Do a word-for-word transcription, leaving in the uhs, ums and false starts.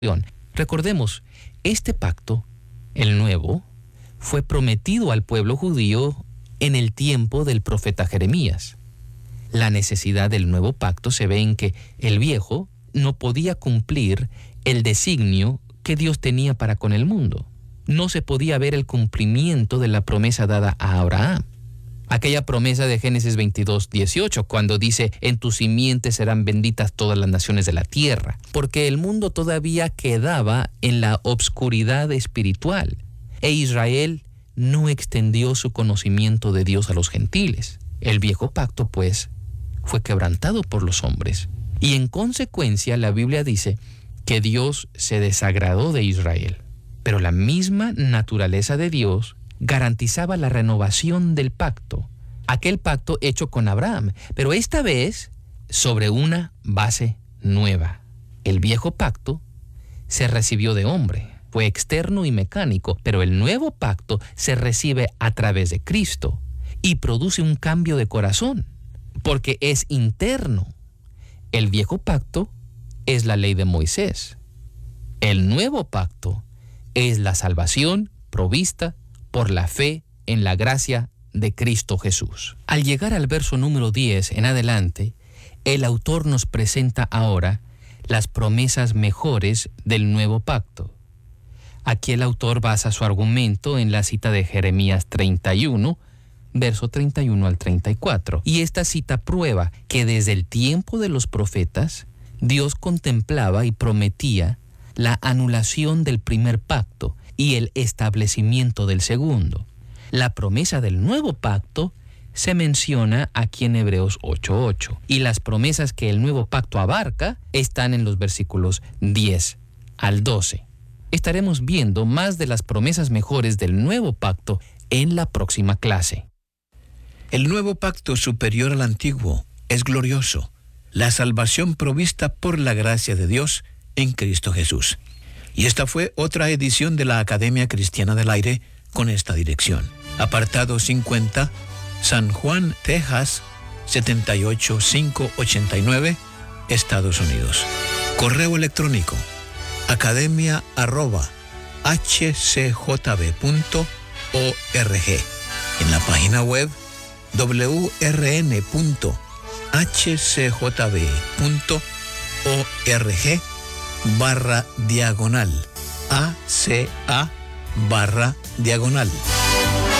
Recordemos, este pacto, el nuevo, fue prometido al pueblo judío en el tiempo del profeta Jeremías. La necesidad del nuevo pacto se ve en que el viejo no podía cumplir el designio que Dios tenía para con el mundo. No se podía ver el cumplimiento de la promesa dada a Abraham. Aquella promesa de Génesis veintidós, dieciocho, cuando dice, en tu simiente serán benditas todas las naciones de la tierra, porque el mundo todavía quedaba en la obscuridad espiritual, e Israel no extendió su conocimiento de Dios a los gentiles. El viejo pacto, pues, fue quebrantado por los hombres, y en consecuencia la Biblia dice que Dios se desagradó de Israel, pero la misma naturaleza de Dios garantizaba la renovación del pacto, aquel pacto hecho con Abraham, pero esta vez sobre una base nueva. El viejo pacto se recibió de hombre, fue externo y mecánico, pero el nuevo pacto se recibe a través de Cristo y produce un cambio de corazón, porque es interno. El viejo pacto es la ley de Moisés. El nuevo pacto es la salvación provista por la fe en la gracia de Cristo Jesús. Al llegar al verso número diez en adelante, el autor nos presenta ahora las promesas mejores del nuevo pacto. Aquí el autor basa su argumento en la cita de Jeremías treinta y uno, verso treinta y uno al treinta y cuatro. Y esta cita prueba que desde el tiempo de los profetas, Dios contemplaba y prometía la anulación del primer pacto y el establecimiento del segundo. La promesa del nuevo pacto se menciona aquí en Hebreos ocho ocho, y las promesas que el nuevo pacto abarca están en los versículos diez al doce. Estaremos viendo más de las promesas mejores del nuevo pacto en la próxima clase. El nuevo pacto superior al antiguo es glorioso, la salvación provista por la gracia de Dios en Cristo Jesús. Y esta fue otra edición de la Academia Cristiana del Aire con esta dirección. Apartado cincuenta, San Juan, Texas, setenta y ocho mil quinientos ochenta y nueve, Estados Unidos. Correo electrónico, academia arroba h c j b punto org. En la página web, w r n punto h c j b punto org barra diagonal A C A barra diagonal.